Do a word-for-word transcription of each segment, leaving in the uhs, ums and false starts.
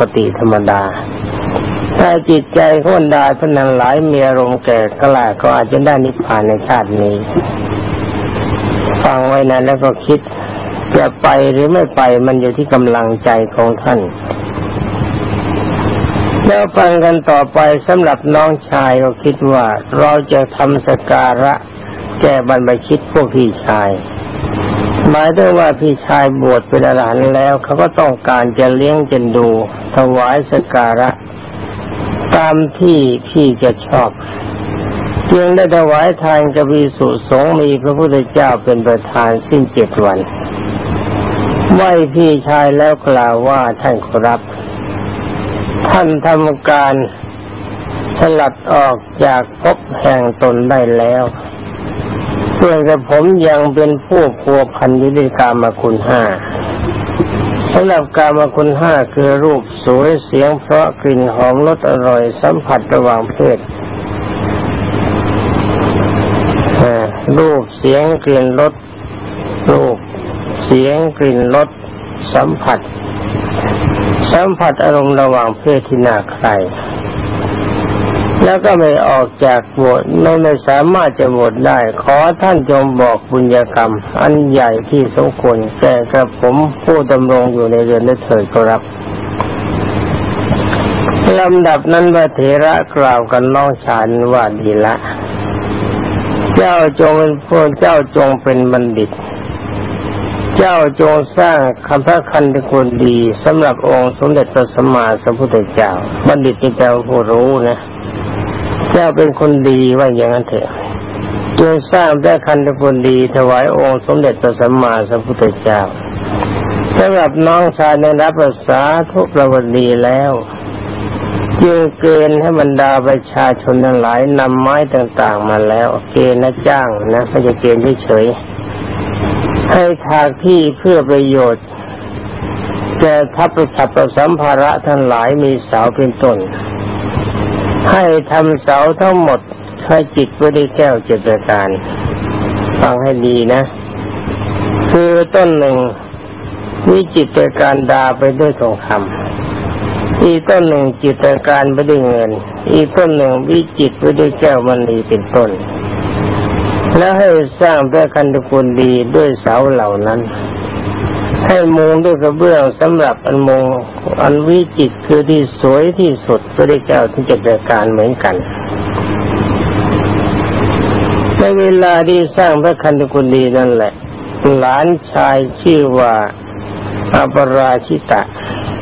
ติธรรมดาถ้าจิตใจของบรรดาท่านทั้งหลายมีอารมณ์แก่กล้าก็อาจจะได้นิพพานในชาตินี้ฟังไว้นั้นแล้วก็คิดจะไปหรือไม่ไปมันอยู่ที่กำลังใจของท่านแล้วฟังกันต่อไปสำหรับน้องชายก็คิดว่าเราจะทำสักการะแก้บรรพชิตพวกพี่ชายหมายถึงว่าพี่ชายบวชเป็นอรหันต์แล้วเขาก็ต้องการจะเลี้ยงจนดูถวายสักการะตามที่พี่จะชอบจึงได้ถวายทานกับภิกษุสงฆ์มีพระพุทธเจ้าเป็นประธานสิ้นเจ็ดวันไหว้พี่ชายแล้วกล่าวว่าท่านครับท่านทำการสลัดออกจากภพแห่งตนได้แล้วส่วนกับผมยังเป็นผู้พัวพันอยู่ด้วยกามคุณห้าสำหรับกามคุณห้าคือรูปสวยเสียงเพราะกลิ่นหอมรสอร่อยสัมผัสระหว่างเพศรูปเสียงกลิ่นรสรูปเสียงกลิ่นรสสัมผัสสัมผัสอารมณ์ระหว่างเพศที่น่าใคร่แล้วก็ไม่ออกจากโบสถ์ไม่สามารถจะโบสถ์ได้ขอท่านจงบอกบุญญากรรมอันใหญ่ที่สมควรแก่กระผมผู้ดำรงอยู่ในเรือนได้เถิดครับลำดับนั้นพระเถระกล่าวกันน้องชายว่าดีละเจ้าจงเป็นผู้เจ้าจงเป็นบัณฑิตเจ้าจงสร้างคำพระคันธคุณดีสำหรับองค์สมเด็จพระสัมมาสัมพุทธเจ้าบัณฑิตนี่แปลว่าผู้รู้นะเจ้าเป็นคนดีว่าอย่างนั้นเถอะจงสร้างพระคันธคุณดีถวายองค์สมเด็จพระสัมมาสัมพุทธเจ้าสำหรับน้องชายในรับภาษาทุกประวัติแล้วจึงเกณฑ์ให้บรรดาประชาชนทั้งหลายนำไม้ต่างๆมาแล้วเกณฑ์นะจ้างนะไม่ใช่เกณฑ์เฉยๆให้ถากที่เพื่อประโยชน์แก่ทัพประชับประสัมภาระทั้งหลายมีเสาเป็นต้นให้ทำเสาทั้งหมดให้จิตไว้ด้วยแก้วเจ็ดประการฟังให้ดีนะคือต้นหนึ่งมีจิตประการดาไปด้วยทองคำอีกต้นหนึ่งจิตประการไปด้วยเงินอีกต้นหนึ่งวิจิตไปด้วยแก้วมณีเป็นต้นแล้วให้สร้างพระคันธคุณดีด้วยเสาเหล่านั้นให้มุงด้วยกระเบื้องสำหรับอันมุงอันวิจิตรคือที่สวยที่สุดไปด้วยแก้วที่เจ็ดประการเหมือนกันในเวลาที่สร้างพระคันธคุณดีนั่นแหละหลานชายชื่อว่าอัปราชิตะ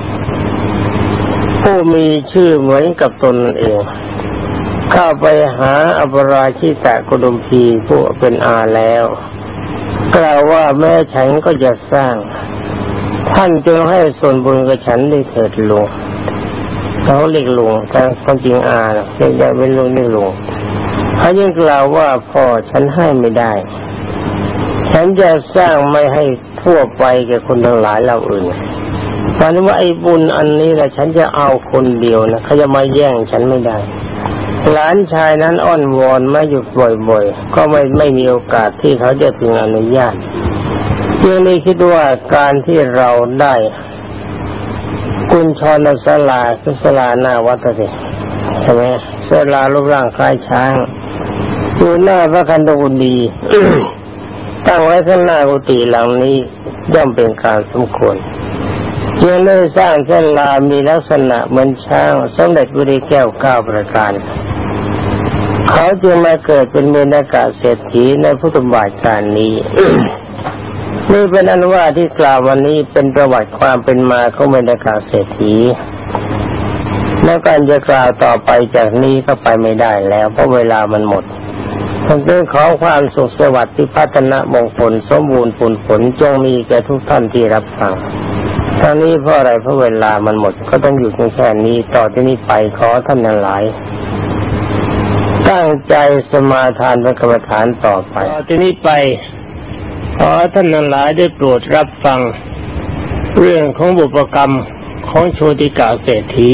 ผู้มีชื่อเหมือนกับตนเองเข้าไปหาอัปราชิตะกุดุมพีผู้เป็นอาแล้วกล่าวว่าแม่ฉันก็จะสร้างท่านจงให้ส่วนบุญกับฉันได้เถิดลุงเขาเรียกลุงแต่ความจริงอาเรียกได้เป็นลุงนี่ลุงเขายังกล่าวว่าพ่อฉันให้ไม่ได้ฉันจะสร้างไม่ให้ทั่วไปแก่คนทั้งหลายเราอื่นเพราะว่าไอ้บุญอันนี้แหละฉันจะเอาคนเดียวนะเขาจะมาแย่งฉันไม่ได้หลานชายนั้นอ้อนวอนมาอยู่บ่อยๆก็ไม่ไม่มีโอกาสที่เขาจะพึงอนุญาตจึงได้คิดว่าการที่เราได้กุญชรศาลาคือศาลาหน้าวัดสิใช่ไหมศาลารูปร่างคล้ายช้างอยู่หน้าพระคันธคุณดี ตั้งไว้ข้างหน้ากุฏิหลังนี้ย่อมเป็นการสมควรจึงได้สร้างศาลามีลักษณะเหมือนช้างสมเด็จพระฤาษีแก้วเก้าประการเขาจึงมาเกิดเป็นเมนากาเศรษฐีในพุทธบาทการนี้ นี่เป็นอันว่าที่กล่าววันนี้เป็นประวัติความเป็นมาของเมนากาเศรษฐีแล้วการจะกล่าวต่อไปจากนี้ก็ไปไม่ได้แล้วเพราะเวลามันหมดทั้งเรื่องของความสุขสวัสดิ์ที่พัฒนามงคลสมบูรณ์ผลผลจงมีแก่ทุกท่านที่รับฟังตอนนี้เพราะอะไรเพราะเวลามันหมดก็ต้องอยู่แค่นี้ต่อที่นี้ไปขอท่านทั้งหลายตั้งใจสมาทานพระกรรมฐานต่อไปต่อที่นี้ไปขอท่านทั้งหลายได้โปรดรับฟังเรื่องของบุพกรรมของโชติกาเศรษฐี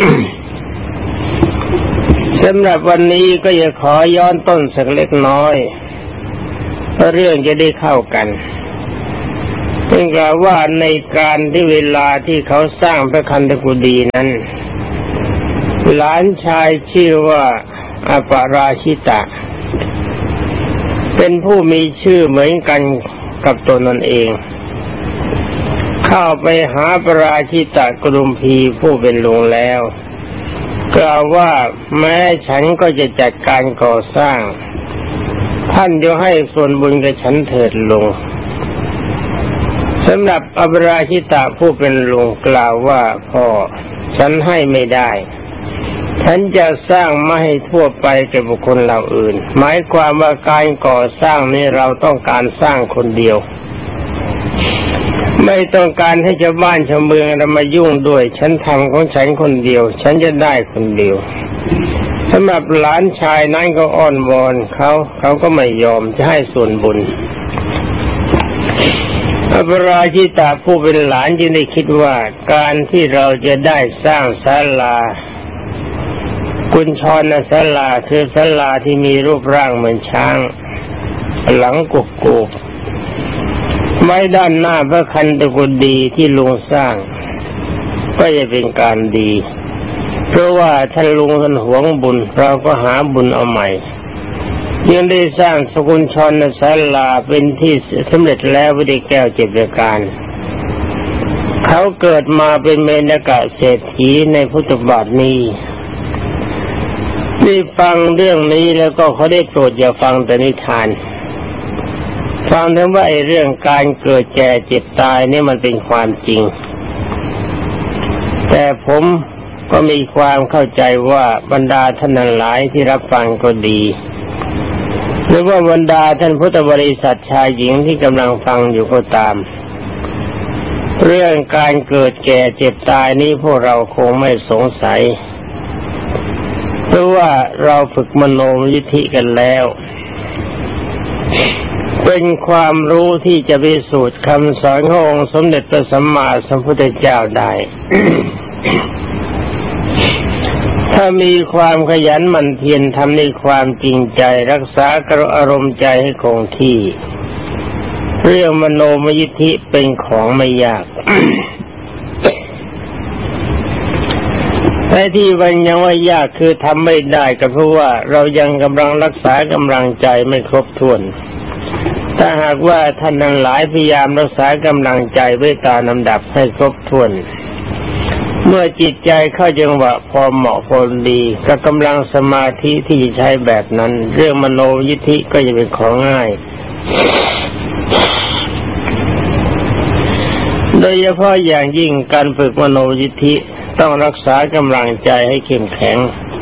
สำหรับวันนี้ก็จะขอย้อนต้นสักเล็กน้อยเพื่อเรื่องจะได้เข้ากันเป็นกล่าวว่าในการที่เวลาที่เขาสร้างพระคันธกุฎีนั้นหลานชายชื่อว่าอปราชิตะเป็นผู้มีชื่อเหมือนกันกับตนนั่นเองเข้าไปหาปราชิตะกรุมพีผู้เป็นลุงแล้วกล่าวว่าแม้ฉันก็จะจัดการก่อสร้างท่านจะให้ส่วนบุญกับฉันเถิดลุงสำหรับอปราชิตะผู้เป็นลุงกล่าวว่าพ่อฉันให้ไม่ได้ฉันจะสร้างไม่ให้ทั่วไปแก่บุคคลเหล่าอื่นหมายความว่าการก่อสร้างนี้เราต้องการสร้างคนเดียวไม่ต้องการให้ชาวบ้านชาวเมืองมายุ่งด้วยฉันทำของฉันคนเดียวฉันจะได้คนเดียวสำหรับหลานชายนั้นก็อ้อนวอนเขาเขาก็ไม่ยอมจะให้ส่วนบุญอปราชิตะผู้เป็นหลานจึงได้คิดว่าการที่เราจะได้สร้างศาลากุญชรศาลาคือศาลาที่มีรูปร่างเหมือนช้างหลังกุกกุกไว้ด้านหน้าพระคันธกุฎีที่ลุงสร้างก็จะเป็นการดีเพราะว่าท่านลุงท่านหวงบุญเราก็หาบุญเอาใหม่ยังได้สร้างสกุลชรศาลาเป็นที่สำเร็จแล้ววิธีแก้วเจ็ดประการเขาเกิดมาเป็นเมนกะเศรษฐีในพุทธบาทนี้ได้ฟังเรื่องนี้แล้วก็เขาได้โปรดอย่าฟังแต่นิทานฟังถึงว่าไอ้เรื่องการเกิดแก่เจ็บตายนี่มันเป็นความจริงแต่ผมก็มีความเข้าใจว่าบรรดาท่านหลายที่รับฟังก็ดีหรือว่าบรรดาท่านพุทธบริษัทชายหญิงที่กำลังฟังอยู่ก็ตามเรื่องการเกิดแก่เจ็บตายนี้พวกเราคงไม่สงสัยเพราะว่าเราฝึกมโนมยิทธิกันแล้วเป็นความรู้ที่จะพิสูจน์คำสอนขององค์สมเด็จพระสัมมาสัมพุทธเจ้าได้ ถ้ามีความขยันหมั่นเพียรทำในความจริงใจรักษากระอารมณ์ใจให้คงที่เรื่องมโนมยิทธิเป็นของไม่ยาก แต่ที่มันยังว่ายากคือทำไม่ได้ก็เพราะว่าเรายังกำลังรักษากำลังใจไม่ครบถ้วนถ้าหากว่าท่านทั้งหลายพยายามรักษากำลังใจไว้ตามลำดับให้ครบถ้วนเมื่อจิตใจเข้าจังหวะพอเหมาะพอดีกับกำลังสมาธิที่จะใช้แบบนั้นเรื่องมโนยิทธิก็จะเป็นของง่ายโดยเฉพาะอย่างยิ่งการฝึกมโนยิทธิต้องรักษากำลังใจให้เข้มแข็ง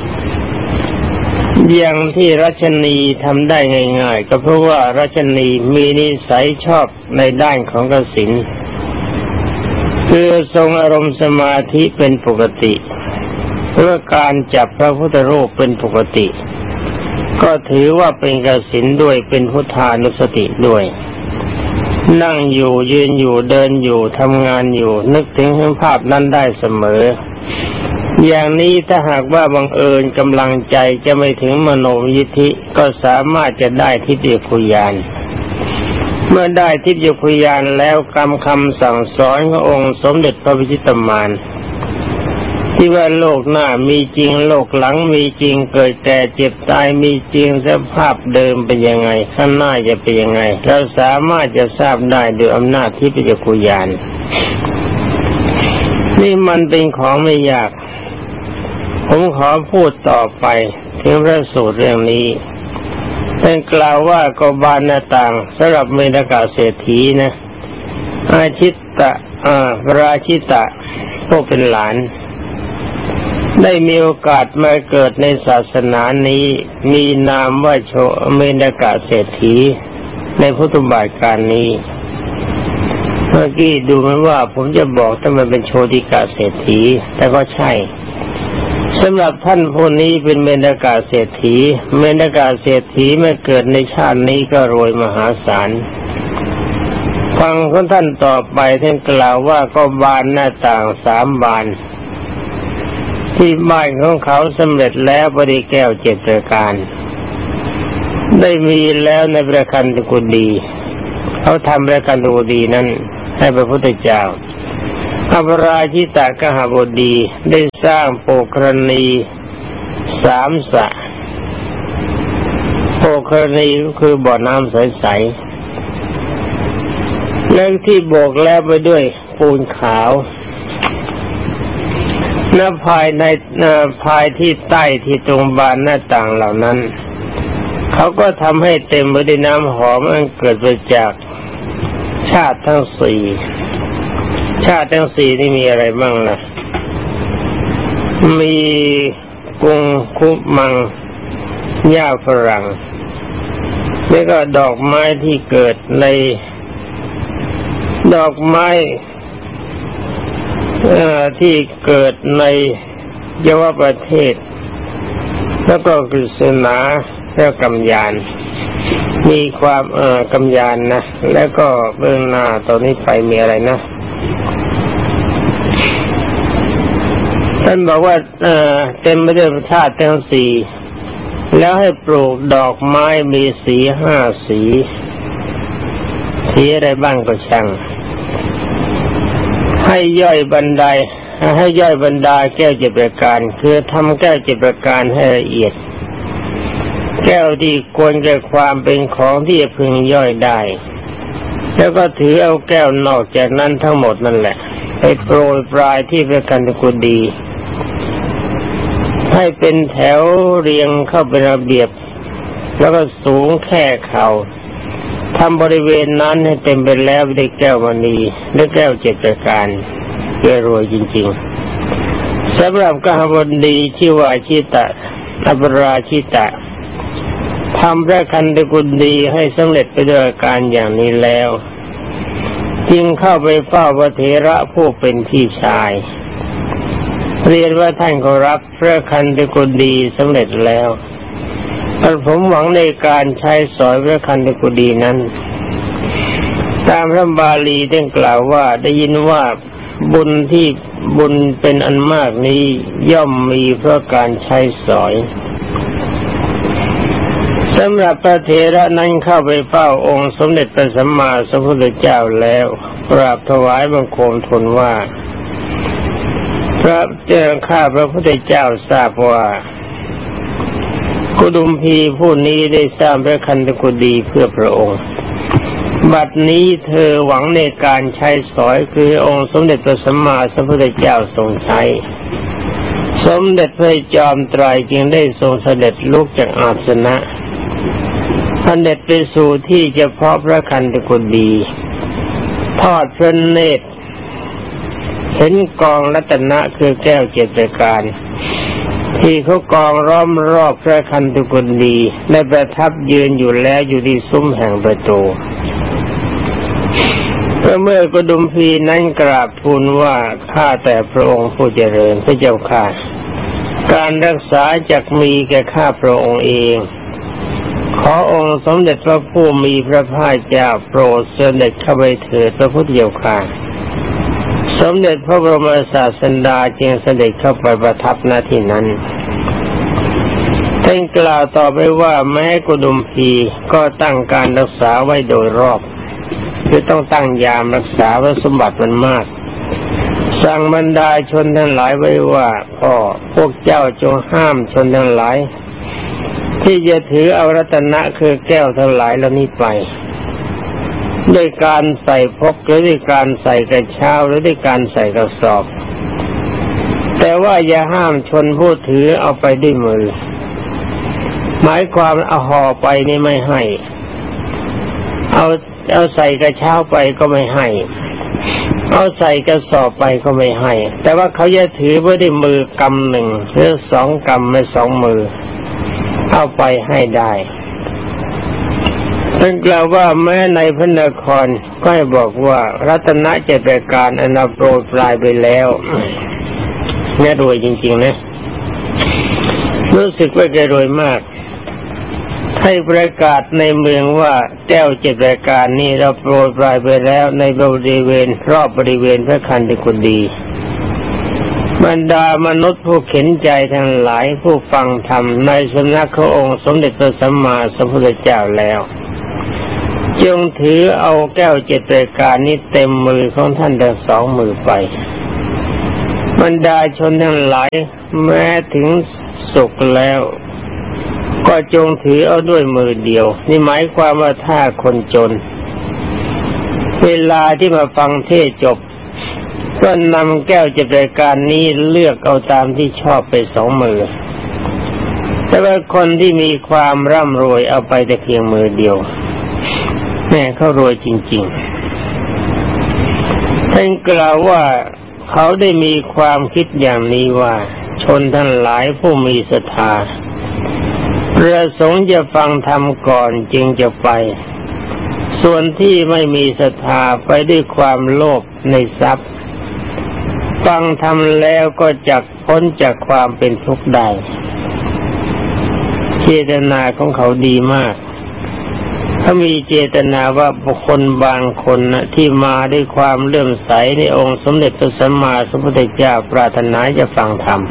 อย่างที่รัชนีทำได้ง่ายๆก็เพราะว่ารัชนีมีนิสัยชอบในด้านของกสิณคือทรงอารมณ์สมาธิเป็นปกติเพื่อการจับพระพุทธรูปเป็นปกติก็ถือว่าเป็นกสิณด้วยเป็นพุทธานุสติด้วยนั่งอยู่ยืนอยู่เดินอยู่ทำงานอยู่นึกถึงภาพนั้นได้เสมออย่างนี้ถ้าหากว่าบังเอิญกำลังใจจะไม่ถึงมโนยิทธิก็สามารถจะได้ทิฏฐิคุยานเมื่อได้ทิฏฐิคุยานแล้วกรรมคำสั่งสอนขององค์สมเด็จพระพิชิตมารที่ว่าโลกหน้ามีจริงโลกหลังมีจริงเกิดแก่เจ็บตายมีจริงสภาพเดิมเป็นยังไงข้างหน้าจะเป็นยังไงเราสามารถจะทราบได้โดยอำนาจทิฏฐิคุยานนี่มันเป็นของไม่ยากผมขอพูดต่อไปถึงพระสูตรเรื่องนี้เป็นกล่าวว่ากบาลหน้าต่างสำหรับเมนกะเศรษฐีนะอาชิตตะอ่าพระชิตะผู้เป็นหลานได้มีโอกาสมาเกิดในศาสนานี้มีนามว่าโชเมนกะเศรษฐีในพุทธบาทการนี้เมื่อกี้ดูเหมือนว่าผมจะบอกถ้ามันเป็นโชติกะเศรษฐีแต่ก็ใช่สำหรับท่านผู้นี้เป็นเมนกะเศรษฐีเมนกะเศรษฐีเมื่อเกิดในชาตินี้ก็รวยมหาศาลฟังของท่านต่อไปท่านกล่าวว่าก็บานหน้าต่างสามบานที่บ้านของเขาสำเร็จแล้วบริแก้วเจ็ดประการได้มีแล้วในพระคันธกุฎีเขาทำพระคันธกุฎีนั้นให้พระพุทธเจ้าอปราชิตกหบดีได้สร้างโปกรณีสามสระโปกรณีก็คือบ่อน้ำใสๆแล้วที่โบกแล้วไปด้วยปูนขาวหน้าภายในหน้าภายที่ใต้ที่ตรงบานหน้าต่างเหล่านั้นเขาก็ทำให้เต็มไปด้วยน้ำหอมอันเกิดมาจากชาติทั้งสี่ชาติทั้งสี่นี่มีอะไรบ้างล่ะมีกุงคุมังหญ้าฝรั่งแล้วก็ดอกไม้ที่เกิดในดอกไม้ที่เกิดในเยาวประเทศแล้วก็กฤษณาแล้วกำยานมีความเอ่อกำยานนะแล้วก็เบื้องหน้าตอนนี้ไปมีอะไรนะท่านบอกว่าเอ่อเต็มไปด้วยธาตุทั้งสี่แล้วให้ปลูกดอกไม้มีสีห้าสีสีอะไรบ้างก็ช่างให้ย่อยบันไดให้ย่อยบรรดาแก้วเจ็ดประการคือทำแก้วเจ็ดประการให้ละเอียดแก้วที่ควรแก่ความเป็นของที่จะพึงย่อยได้แล้วก็ถือเอาแก้วนอกจากนั้นทั้งหมดนั่นแหละไปโปรยปลายที่พระคันธกุฎีให้เป็นแถวเรียงเข้าเป็นระเบียบแล้วก็สูงแค่เข่าทำบริเวณนั้นให้เต็มไปแล้วด้วยแก้วมณีและแก้วเจ็ดประการเพื่อรวยจริงๆสำหรับกหบดีชื่อว่าชิตะอปราชิตะทำพระคันธกุฎีให้สำเร็จไปด้วยการอย่างนี้แล้วจึงเข้าไปเฝ้าพระเถระผู้เป็นพี่ชายเรียนว่าท่านขอรับพระคันธกุฎีสำเร็จแล้วแต่ผมหวังในการใช้สอยพระคันธกุฎีนั้นตามพระบาลีได้กล่าวว่าได้ยินว่าบุญที่บุญเป็นอันมากนี้ย่อมมีเพราะการใช้สอยสำหรับพระเถระนั้นเข้าไปเฝ้าองค์สมเด็จพระสัมมาสัมพุทธเจ้าแล้วกราบถวายบังคมทูลว่าพระเจ้าข้าพระพุทธเจ้าทราบว่ากุดุมพีผู้นี้ได้สร้างพระคันธกุฎีเพื่อพระองค์บัดนี้เธอหวังในการใช้สอยคือองค์สมเด็จพระสัมมาสัมพุทธเจ้าทรงใช้สมเด็จพระจอมไตรจึงได้ทรงเสด็จลุกจากอาสนะเสด็จไปสู่ที่เฉพาะพระคันธกุฎีทอดพระเนตรเห็นกองรัตนะคือแก้วเจ็ดประการที่เขากองล้อมรอบพระคันธกุฎีได้ประทับยืนอยู่แล้วอยู่ที่ซุ้มแห่งประตูเมื่อกุดุมพีนั้นกราบทูลว่าข้าแต่พระองค์ผู้เจริญพระเจ้าข้าการรักษาจักมีแก่ข้าพระองค์เองขอองค์สมเด็จพระผู้มีพระภาคเจ้าโปรดเสด็จเข้าไปเถิดพระพุทธเจ้าข้าสมเด็จพระบรมศาสดาจึงเสด็จเข้าไปประทับณที่นั้นท่านกล่าวต่อไปว่าแม้กุดุมพีก็ตั้งการรักษาไว้โดยรอบคือต้องตั้งยามรักษาเพราะสมบัติมันมากสั่งบรรดาชนทั้งหลายไว้ว่าพ่อพวกเจ้าจงห้ามชนทั้งหลายที่จะถือเอารัตนะคือแก้วทั้งหลายเหล่านี้ไปด้วยการใส่พกหรือด้วยการใส่กระเช้าหรือด้วยการใส่กระสอบแต่ว่าอย่าห้ามชนผู้ถือเอาไปด้วยมือหมายความเอาห่อไปนี่ไม่ให้เอาเอาใส่กระเช้าไปก็ไม่ให้เอาใส่กระสอบไปก็ไม่ให้แต่ว่าเขาจะถือไว้ด้วยมือกำหนึ่งหรือสองกำไม่สองมือเอาไปให้ได้ท่านกล่าวว่าแม้ในพระนครก็ให้บอกว่ารัตนะเจ็ดประการอนาโปรยปลายไปแล้วแม่รวยจริงๆนะรู้สึกว่าแกรวยมากให้ประกาศในเมืองว่าแก้วเจ็ดรายการนี้เราโปรยปลายไปแล้วในบริเวณรอบบริเวณพระคันธกุฎีบรรดามนุษย์ผู้เข็นใจทั้งหลายผู้ฟังธรรมในสำนักขององค์สมเด็จพระสัมมาสัมพุทธเจ้าแล้วจงถือเอาแก้วเจ็ดรายการนี้เต็มมือของท่านทั้งสองมือไปบรรดาชนทั้งหลายแม้ถึงสุขแล้วก็จงถือเอาด้วยมือเดียวนี่หมายความว่าถ้าคนจนเวลาที่มาฟังเทศจบก็นำแก้วเจ็ดรายการนี้เลือกเอาตามที่ชอบไปสองมือแต่ว่าคนที่มีความร่ำรวยเอาไปแต่เพียงมือเดียวแม่เขารวยจริงๆท่านกล่าวว่าเขาได้มีความคิดอย่างนี้ว่าชนทั้งหลายผู้มีศรัทธาประสงค์จะฟังธรรมก่อนจึงจะไปส่วนที่ไม่มีศรัทธาไปด้วยความโลภในทรัพย์ฟังธรรมแล้วก็จักพ้นจากความเป็นทุกข์ได้เจตนาของเขาดีมากเขามีเจตนาว่าบุคคลบางคนนะที่มาด้วยความเลื่อมใสในองค์สมเด็จพระสัมมาสัมพุทธเจ้าปรารถนาจะฟังธรรม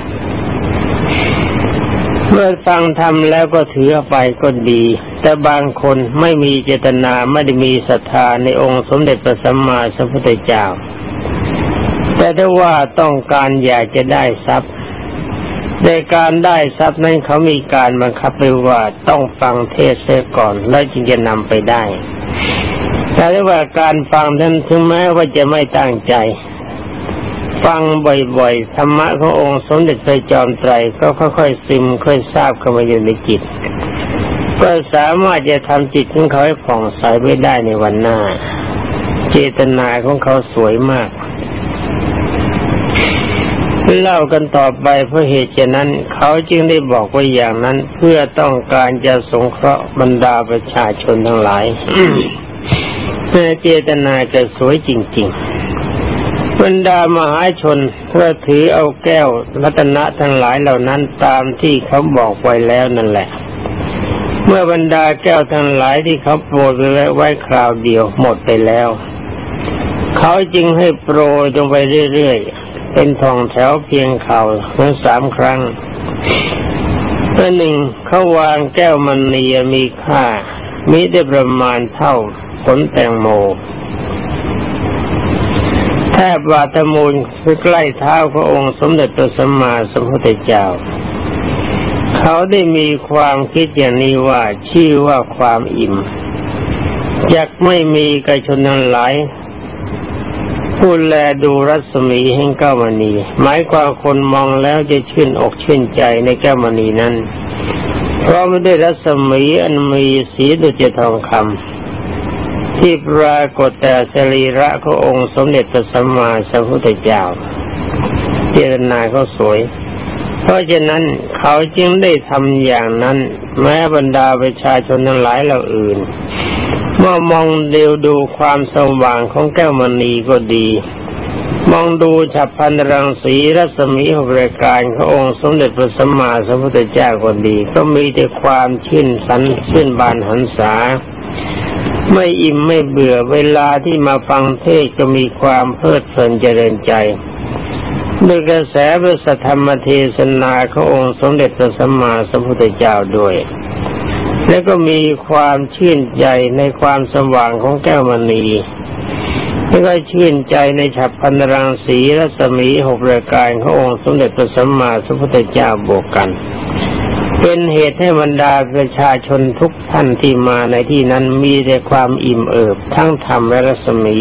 เมื่อฟังธรรมแล้วก็ถือไปก็ดีแต่บางคนไม่มีเจตนาไม่ได้มีศรัทธาในองค์สมเด็จพระสัมมาสัมพุทธเจ้าแต่ถ้าว่าต้องการอยากจะได้ทรัพย์ในการได้ทรัพย์นั้นเขามีการบังคับไว้ว่าต้องฟังเทศน์เสียก่อนแล้วจึงจะนำไปได้แต่ว่าการฟังนั้นถึงแม้ว่าจะไม่ตั้งใจฟังบ่อยๆธรรมะขององค์สมเด็จพระจอมไตรก็ค่อยๆซึมค่อยทราบเข้ามาอยู่ในจิตก็สามารถจะทำจิตของเขาให้ผ่องใสไว้ได้ในวันหน้าเจตนาของเขาสวยมากเล่ากันต่อไปเพราะเหตุฉะนั้นเขาจึงได้บอกไว้อย่างนั้นเพื่อต้องการจะสงเคราะห์บรรดาประชาชนทั้งหลาย เพื่อเจตนาจะสวยจริงๆบรรดามหาชนเพื่อถือเอาแก้วรัตนะทั้งหลายเหล่านั้นตามที่เขาบอกไว้แล้วนั่นแหละเมื่อบรรดาแก้วทั้งหลายที่เขาโปรยไว้ไว้คราวเดียวหมดไปแล้วเขาจึงให้โปรยลงไปเรื่อยๆเป็นทองแถวเพียงเข่าถึงสามครั้งอันหนึ่งเขาวางแก้วมณีมีค่ามิได้ประมาณเท่าผลแตงโมแทบบาทมูลคือใกล้เท้าพระองค์สมเด็จพระสัมมาสัมพุทธเจ้าเขาได้มีความคิดอย่างนี้ว่าชื่อว่าความอิ่มจักไม่มีกระชนทั้งหลายผู้แลดูรัศมีแห่งแก้วมณีหมายความคนมองแล้วจะชื่นอกชื่นใจในแก้วมณีนั้นเพราะไม่ได้รัศมีอันมีสีดุจทองคำที่ปรากฏแต่สรีระขององค์สมเด็จพระสัมมาสัมพุทธเจ้าเจตนาเขาสวยเพราะฉะนั้นเขาจึงได้ทำอย่างนั้นแม้บรรดาประชาชนทั้งหลายเหล่าอื่นเมื่อมองเดียวดูความสว่างของแก้วมณีก็ดีมองดูฉับพลันรังสีรัศมีหกรายการขององค์สมเด็จพระสัมมาสัมพุทธเจ้าก็ดีก็มีแต่ความชื่นสันชื่นบานหันษาไม่อิ่มไม่เบื่อเวลาที่มาฟังเทศน์ก็มีความเพลิดเพลินเจริญใจด้วยกระแสพระสัทธรรมเทศนาขององค์สมเด็จพระสัมมาสัมพุทธเจ้าด้วยและก็มีความชื่นใจในความสว่างของแก้วมณีและก็ชื่นใจในฉับพลันรังสีรัศมีหกรายการขององค์สมเด็จพระสัมมาสัมพุทธเจ้าบวกกันเป็นเหตุให้บรรดาประชาชนทุกท่านที่มาในที่นั้นมีแต่ความอิ่มเอิบทั้งธรรมและรัศมี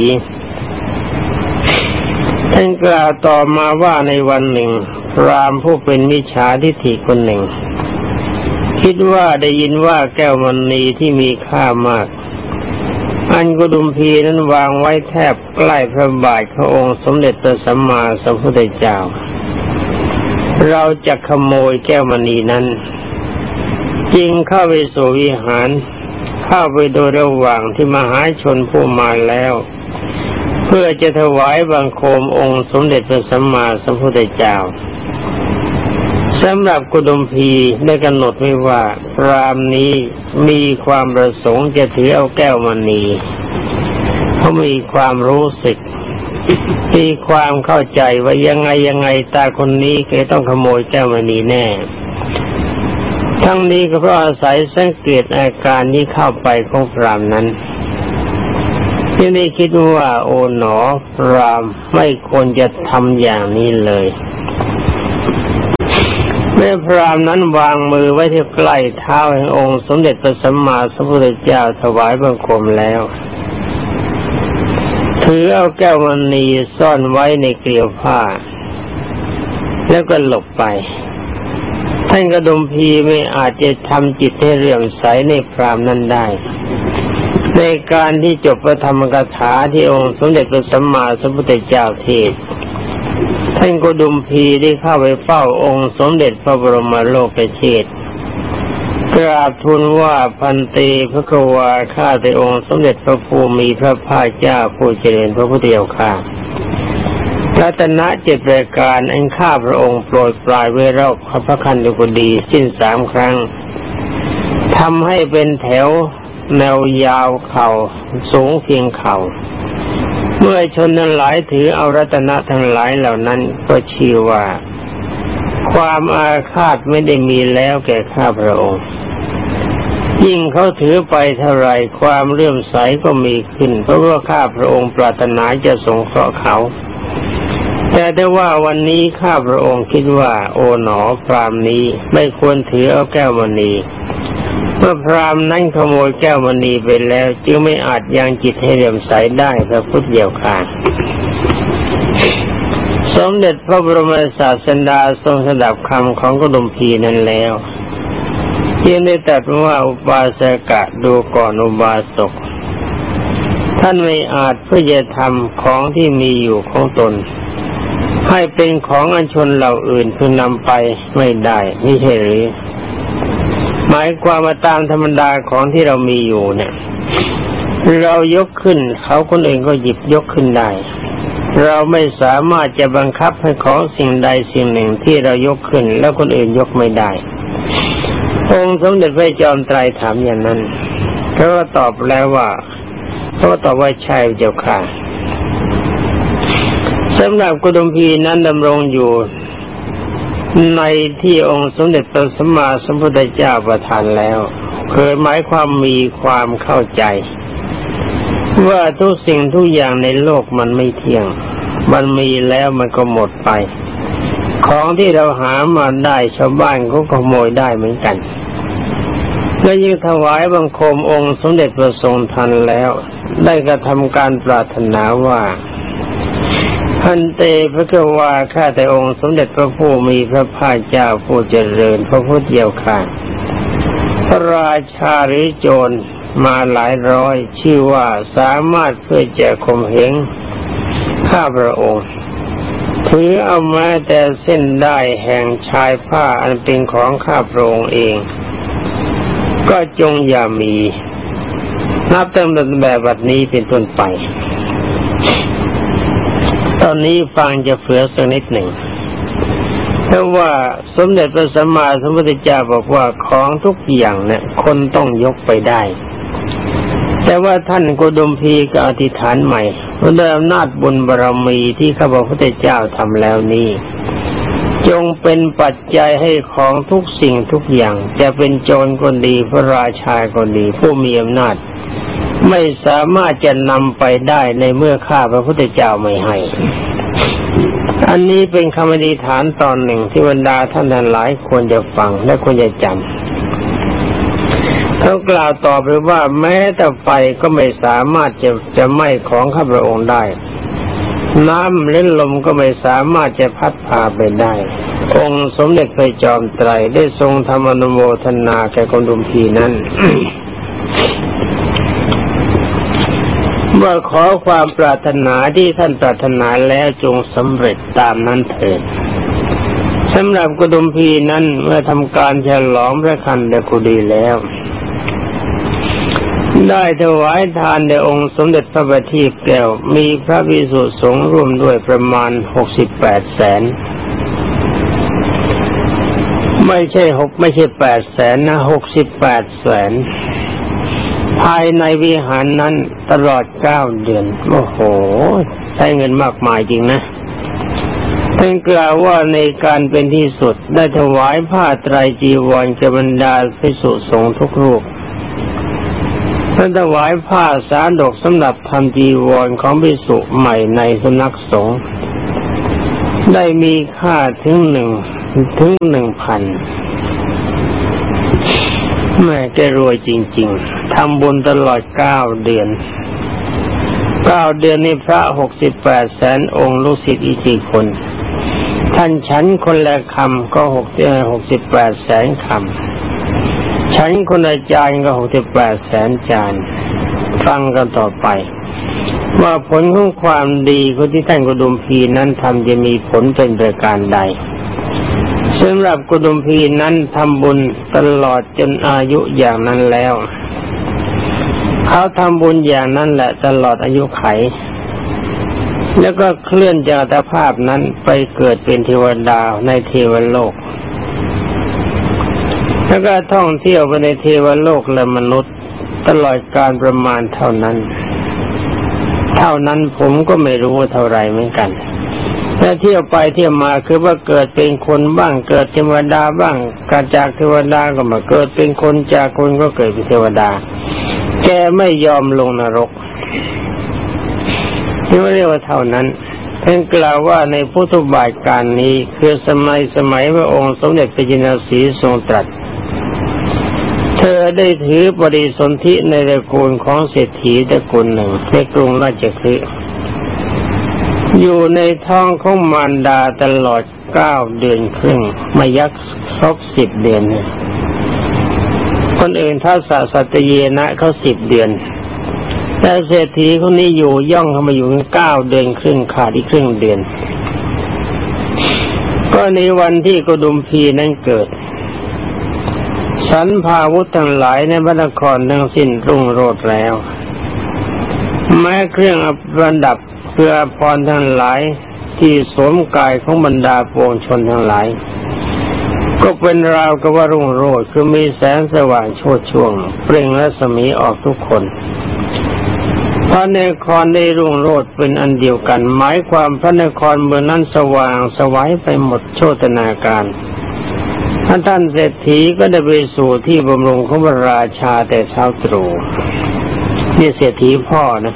ท่านกล่าวต่อมาว่าในวันหนึ่งพราหมณ์ผู้เป็นมิจฉาทิฏฐิคนหนึ่งคิดว่าได้ยินว่าแก้วมณีที่มีค่ามากอัญกุดุมพีนั้นวางไว้แทบใกล้พระบาทขององค์สมเด็จพระสัมมาสัมพุทธเจ้าเราจะขโมยแก้วมณีนั้นจึงเข้าไปสู่วิหารเข้าไปโดยระหว่างที่มหาชนผู้มาแล้วเพื่อจะถวายบังคมองค์สมเด็จพระสัมมาสัมพุทธเจ้าสำหรับกุดุมพีได้กำหนดไว้ว่าพราหมณ์นี้มีความประสงค์จะถือเอาแก้วมณีเขามีความรู้สึกมีความเข้าใจว่ายังไงยังไงตาคนนี้แกต้องขโมยแก้วมณีแน่ทั้งนี้ก็เพราะอาศัยสังเกตอาการที่เข้าไปของพราหมณ์นั้นที่ได้คิดว่าโอ๋หนอพราหมณ์ไม่ควรจะทำอย่างนี้เลยเมื่อพราหมณ์นั้นวางมือไว้ที่ใกล้เท้าแห่งองค์สมเด็จพระสัมมาสัมพุทธเจ้าถวายบังคมแล้วถือเอาแก้วมณีซ่อนไว้ในเกลียวผ้าแล้วก็หลบไปท่านกระดุมพีไม่อาจจะทำจิตให้เลื่อมใสในพราหมณ์นั้นได้ในการที่จบพระธรรมกถาที่องค์สมเด็จพระสัมมาสัมพุทธเจ้าเทศน์ท่านกระดุมพีได้เข้าไปเฝ้าองค์สมเด็จพระบรมโลกเชษฐ์กราบทูลว่าพันเตพระกวาข้าแต่องค์สมเด็จพระภูมิพระภาคเจ้าผู้เจริญพระพุทธเจ้าข้ารัตนะเจ็ดประการอันข้าพระองค์โปรดปรายไว้รอบพระคันธกุฎีสิ้นสามครั้งทำให้เป็นแถวแนวยาวเข่าสูงเพียงเข่าเมื่อชนทั้งหลายถือเอารัตนะทั้งหลายเหล่านั้นก็ชื่อว่าความอาฆาตไม่ได้มีแล้วแก่ข้าพระองค์ยิ่งเขาถือไปเท่าไรความเลื่อมใสก็มีขึ้นเพราะว่าข้าพระองค์ปรารถนาจะสงเคราะห์เขาแต่ได้ว่าวันนี้ข้าพระองค์คิดว่าโอ๋หนอพราหมณ์นี้ไม่ควรถือเอาแก้วมณีเมื่อพราหมณ์นั้นขโมยแก้วมณีไปแล้วจึงไม่อาจยังจิตให้เลื่อมใสได้พระพุทธเจ้าข้าสมเด็จพระบรมศาสดาทรงสดับคำของกระดุมพีนั้นแล้วจึงได้ตรัสว่าอุบาสกะดูก่อนอุบาสกท่านไม่อาจเพื่อจะทำของที่มีอยู่ของตนให้เป็นของอันชนเหล่าอื่นพึงนำไปไม่ได้ไม่ใช่หรือหมายความว่าตามธรรมดาของที่เรามีอยู่เนี่ยเรายกขึ้นเขาคนอื่นก็หยิบยกขึ้นได้เราไม่สามารถจะบังคับให้ของสิ่งใดสิ่งหนึ่งที่เรายกขึ้นแล้วคนอื่นยกไม่ได้องค์สมเด็จพระจอมไตรถามอย่างนั้นเขาก็ตอบแล้วว่าเขาก็ตอบว่าใช่เจ้าค่ะสำหรับกระดุมพีนั้นดำรงอยู่ในที่องค์สมเด็จพระสัมมาสัมพุทธเจ้าประทานแล้วเคยหมายความมีความเข้าใจว่าทุกสิ่งทุกอย่างในโลกมันไม่เที่ยงมันมีแล้วมันก็หมดไปของที่เราหามาได้ชาวบ้านก็ขโมยได้เหมือนกันและยิ่งถวายบังคมองค์สมเด็จพระทรงทันแล้วได้กระทำการปรารถนาว่าพันเตพระกวาข้าแต่องค์สมเด็จพระผู้มีพระภาคเจ้าผู้เจริญพระพุทธเจ้าข้าพระราชาหรือโจรมาหลายร้อยชื่อว่าสามารถเพื่อจะข่มเหงข้าพระองค์ถือเอาแม้แต่เส้นได้แห่งชายผ้าอันเป็นของข้าพระองค์เองก็จงอย่ามีนับตั้งแต่แบบบัดนี้เป็นต้นไปตอนนี้ฟังจะเฟื่อสักนิดหนึ่งเพราะว่าสมเด็จพระสัมมาสัมพุทธเจ้าบอกว่าของทุกอย่างเนี่ยคนต้องยกไปได้แต่ว่าท่านกดุมพีก็อธิษฐานใหม่ด้วยอำนาจบุญบารมีที่ข้าพระพุทธเจ้าทำแล้วนี้จงเป็นปัจจัยให้ของทุกสิ่งทุกอย่างจะเป็นโจรก็ดีพระราชาก็ดีผู้มีอำนาจไม่สามารถจะนำไปได้ในเมื่อข้าพระพุทธเจ้าไม่ให้อันนี้เป็นคำอธิษฐานตอนหนึ่งที่บรรดาท่านทั้งหลายควรจะฟังและควรจะจำเขากล่าวต่อไปว่าแม้แต่ไฟก็ไม่สามารถจะจะไหม้ของข้าพระองค์ได้น้ำและลมก็ไม่สามารถจะพัดพาไปได้องค์สมเด็จพระจอมไตรได้ทรงทำอนุโมทนาแก่กดุมพีนั้น ว่าขอความปรารถนาที่ท่านปรารถนาแล้วจงสำเร็จตามนั้นเถิดสำหรับกดุมพีนั้นเมื่อทำการฉลองพระคันธกุฎีแล้วได้ถวายทานแด่องค์สมเด็จพระบัณฑิตแก้วมีพระภิกษุสงฆ์ร่วมด้วยประมาณหกสิบแปดแสนไม่ใช่หกไม่ใช่แปดแสนนะหกสิบแปดแสนภายในวิหารนั้นตลอดเก้าเดือนโอ้โหใช้เงินมากมายจริงนะท่านกล่าวว่าในการเป็นที่สุดได้ถวายผ้าไตรจีวรแก่บรรดาภิกษุสงฆ์ทุกรูปท่านถวายผ้าสาดกสำหรับทำจีวรของภิกษุใหม่ในสำนักสงฆ์ได้มีค่าถึงหนึ่งถึงหนึ่งพันแม่แกรวยจริงๆทำบุญตลอดเก้าเดือนเก้าเดือนนี้พระหกสิบแปดแสนองค์ลูกศิษย์อีกกี่คนท่านฉันคนละคำก็หกหกสิบแปดแสนคำฉันคนละจานก็หกสิบแปดแสนจานฟังกันต่อไปว่าผลของความดีคนที่ท่านกุดุมพีนั้นทำจะมีผลเป็นประการใดสำหรับกุดุมพีนั้นทำบุญตลอดจนอายุอย่างนั้นแล้วเขาทำบุญอย่างนั้นแหละตลอดอายุไขแล้วก็เคลื่อนจากอัตภาพนั้นไปเกิดเป็นเทวดาในเทวโลกแล้วก็ท่องเที่ยวไปในเทวโลกและมนุษย์ตลอดการประมาณเท่านั้นเท่านั้นผมก็ไม่รู้ว่าเท่าไรเหมือนกันแต่เที่ยวไปเที่ยวมาคือว่าเกิดเป็นคนบ้างเกิดเทวดาบ้างการจากเทวดาก็มาเกิดเป็นคนจากคนก็เกิดเป็นเทวดาแกไม่ยอมลงนรกนี่เรียกว่าเท่านั้นท่านกล่าวว่าในพุทธบาทการนี้คือสมัยสมัยพระองค์สมเด็จพระจินสีทรงตรัสเธอได้ถือปฏิสนธิในตระกูลของเศรษฐีตระกูลหนึ่งในกรุงราชคฤห์อยู่ในท้องของมารดาตลอดเก้าเดือนครึ่งมายักครบสิบเดือนคนอื่นท้าวสาสัตเยนะเขาสิบเดือนแต่เศรษฐีคนนี้อยู่ย่องเข้ามาอยู่เก้าเดือนครึ่งขาดอีกครึ่งเดือนก็ในวันที่กุดุมพีนั้นเกิดสรรพาวุธทั้งหลายในพระนครทั้งสิ้นรุ่งโรจน์แล้วแม้เครื่องประดับเพื่อพรทั้งหลายที่สวมกายของบรรดาปวงชนทั้งหลายก็เป็นราวกับว่ารุ่งโรจน์คือมีแสงสว่างโชติช่วงเปล่งรัศมีออกทุกคนพระนครได้รุ่งโรจน์เป็นอันเดียวกันหมายความพระนครเมืองนั้นสว่างสวัยไปหมดโชตินาการท่านเศรษฐีก็ได้ไปสู่ที่บำรุงของพระราชาแต่เช้าตรู่นี่เศรษฐีพ่อนะ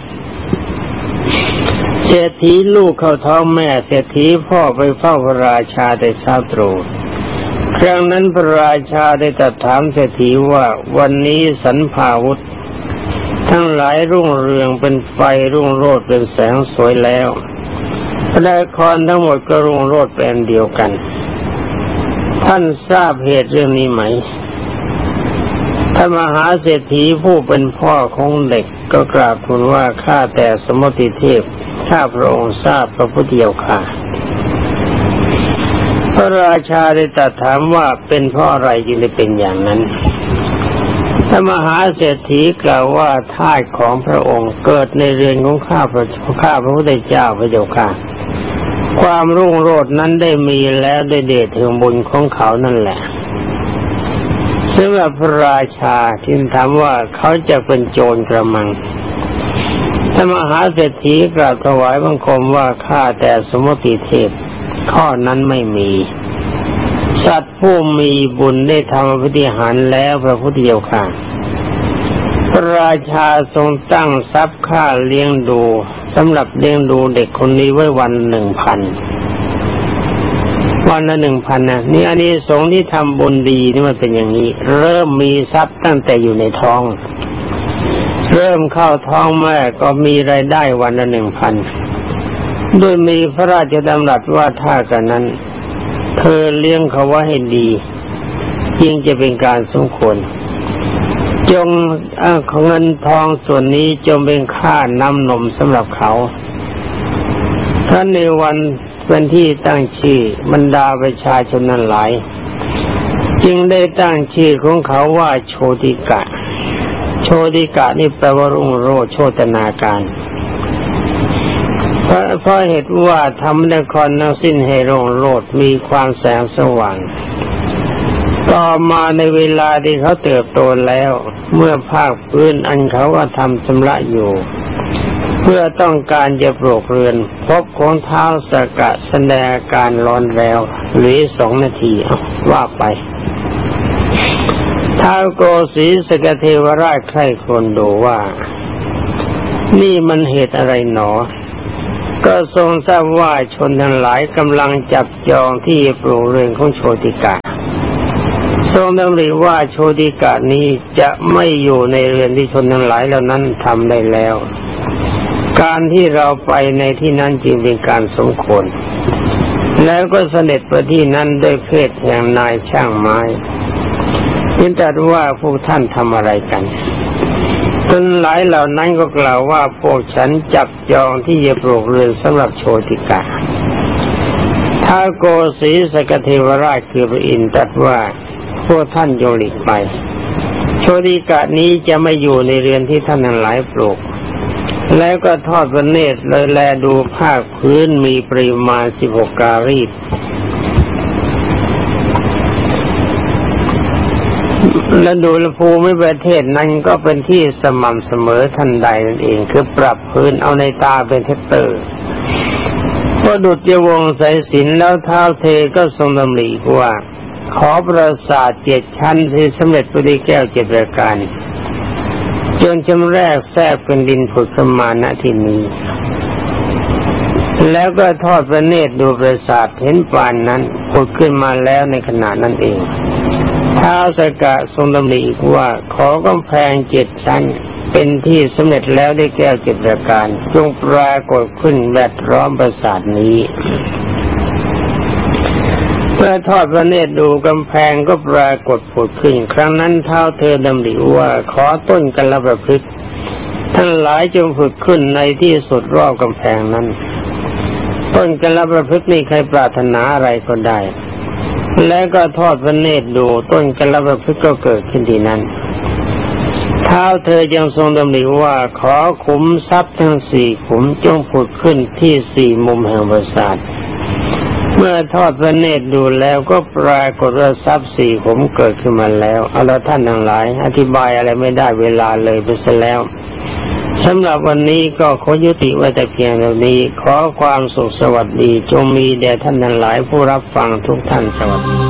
เศรษฐีลูกเข้าท้องแม่เศรษฐีพ่อไปเฝ้าพระราชาแต่เช้าตรู่ครั้งนั้นพระราชาได้ตรัสถามเศรษฐีว่าวันนี้สรรพาวุธทั้งหลายรุ่งเรืองเป็นไฟรุ่งโรจน์เป็นแสงสวยแล้วพระนครทั้งหมดก็รุ่งโรจน์เป็นเดียวกันท่านทราบเหตุเรื่องนี้ไหมท่านมหาเศรษฐีผู้เป็นพ่อของเด็กก็กราบทูลว่าข้าแต่สมมติเทพข้าพระองค์ทราบพระพุทธเจ้าค่ะพระราชาได้ตรัสถามว่าเป็นเพราะอะไรจึงได้เป็นอย่างนั้นท่านมหาเศรษฐีกล่าวว่าทาสของพระองค์เกิดในเรือนของข้าพระข้าพระพุทธเจ้าพระเจ้าค่ะความรุ่งโรจน์นั้นได้มีแล้วได้เดชถึงบุญของเขานั่นแหละซึ่งพระราชาที่ถามว่าเขาจะเป็นโจรกระมังท่านมหาเศรษฐีกราบถวายบังคมว่าข้าแต่สมมติเทพข้อนั้นไม่มีสัตว์ผู้มีบุญได้ทำปฏิหารแล้วพระพุทธเจ้าค่ะพระราชาทรงตั้งทรัพย์ค่าเลี้ยงดูสำหรับเลี้ยงดูเด็กคนนี้ไว้วันหนึ่งพันวันละหนึ่งพันนะนี่อันนี้สงฆ์ที่ทำบุญดีนี่มันเป็นอย่างนี้เริ่มมีทรัพย์ตั้งแต่อยู่ในท้องเริ่มเข้าท้องแม่ก็มีรายได้วันละหนึ่งพันโดยมีพระราชดำรัสว่าถ้ากันนั้นเธอเลี้ยงเขาไว้ให้ดียิ่งจะเป็นการสมควรจงของเงินทองส่วนนี้จงเป็นค่าน้ำนมสำหรับเขาท่านในวันเป็นที่ตั้งชื่อบรรดาประชาชนนั้นหลายจึงได้ตั้งชื่อของเขาว่าโชติกะโชติกะนี่แปลว่ารุ่งโรจน์โชตินาการเพราะเพราะเหตุว่าทำนครทั้งสิ้นให้รุ่งโรจน์มีความแสงสว่างต่อมาในเวลาที่เขาเติบโตแล้วเมื่อภาคพื้นอันเขาว่าทำชำระอยู่เพื่อต้องการจะปลูกเรือนพบของเท้าสกะแสดงอาการร้อนแล้วหรือสองนาทีว่าไปท้าวโกสีสกเทวราชใคร่ครวญดูว่านี่มันเหตุอะไรหนอก็ทรงทราบว่าชนทั้งหลายกำลังจับจองที่ปลูกเรือนของโชติกาทรงดำริว่าโชติกานี้จะไม่อยู่ในเรือนที่ชนทั้งหลายเหล่านั้นทำได้แล้วการที่เราไปในที่นั้นจึงเป็นการสมควรแล้วก็เสด็จไปที่นั้นด้วยเพศแห่งนายช่างไม้ยินตรัสว่าพวกท่านทำอะไรกันจนหลายเหล่านั้นก็กล่าวว่าพวกฉันจับจองที่จะปลูกเรือนสำหรับโชติกาท้าวโกสีสกเทวราชคือพระอินทร์ตรัสว่าพวกท่านจงหลีกไปโชติกานี้จะไม่อยู่ในเรือนที่ท่านทั้งหลายปลูกแล้วก็ทอดพระเนตรเลยแลดูผ้าพื้นมีปริมาณสิบหกการีดและดูแลภูมิประเทศนั้นก็เป็นที่สม่ำเสมอทันใดนั่นเองคือปรับพื้นเอาในตาเป็นเทคเตอร์ก็ดุจยวงสายสิญจน์แล้วท้าวเทก็ทรงดำริว่าขอปราสาทเจ็ดชั้นที่สำเร็จด้วยแก้วเจ็ดประการจนชั้นแรกแทรกเป็นดินผุดขึ้นมาณที่นี้แล้วก็ทอดพระเนตรดูปราสาทเห็นปานนั้นผุดขึ้นมาแล้วในขณะนั้นเองท้าวสกะทรงดำริอีกว่าขอกำแพงเจ็ดชั้นเป็นที่สำเร็จแล้วด้วยแก้วเจ็ดประการจงปรากฏขึ้นแวดล้อมปราสาทนี้เมื่อทอดพระเนตรดูกำแพงก็ปรากฏผุดขึ้นครั้งนั้นท้าวเธอดำริว่าขอต้นกัลปพฤกษ์ทั้งหลายจงผุดขึ้นในที่สุดรอบกำแพงนั้นต้นกัลปพฤกษ์นี่ใครปรารถนาอะไรก็ได้แล้วก็ทอดพระเนตรดูต้นกัลปพฤกษ์ก็เกิดขึ้นที่นั้นท้าวเธอยังทรงดำริว่าขอขุมทรัพย์ทั้งสี่ขุมจงผุดขึ้นที่สี่มุมแห่งปราสาทเมื่อทอดพระเนตรดูแล้วก็ปรากฏว่าทรัพย์สี่ขุมเกิดขึ้นมาแล้วเอาละท่านทั้งหลายอธิบายอะไรไม่ได้เวลาเลยไปซะแล้วสำหรับวันนี้ก็ขอยุติไว้แต่เพียงเท่านี้ขอความสุขสวัสดีจงมีแด่ท่านทั้งหลายผู้รับฟังทุกท่านสวัสดี